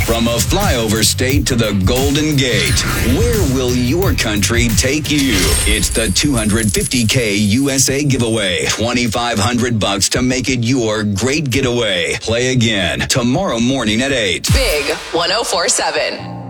From a flyover state to the Golden Gate, where will your country take you? It's the $250K USA giveaway. $2,500 to make it your great getaway. Play again tomorrow morning at 8. Big 104.7.